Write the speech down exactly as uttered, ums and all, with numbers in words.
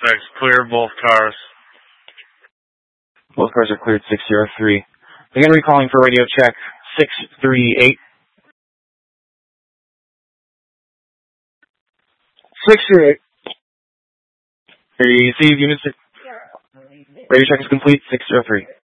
suspects. Clear both cars. Both cars are cleared, six zero three. Again, recalling for radio check, six three eight. six three eight. Here you see units. Radio check is complete, six zero three.